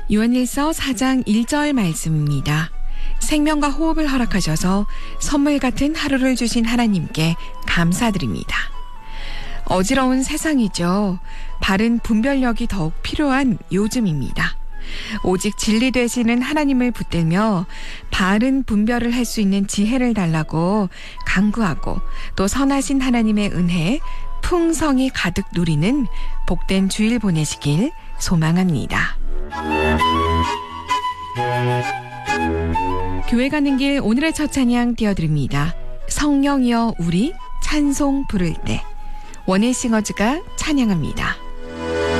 요한일서 4장 1절 말씀입니다. 생명과 호흡을 허락하셔서 선물 같은 하루를 주신 하나님께 감사드립니다. 어지러운 세상이죠. 바른 분별력이 더욱 필요한 요즘입니다. 오직 진리 되시는 하나님을 붙들며 바른 분별을 할 수 있는 지혜를 달라고 간구하고 또 선하신 하나님의 은혜 풍성히 가득 누리는 복된 주일 보내시길 소망합니다. 교회 가는 길 오늘의 첫 찬양 띄워드립니다. 성령이여 우리 찬송 부를 때 원예 싱어즈가 찬양합니다.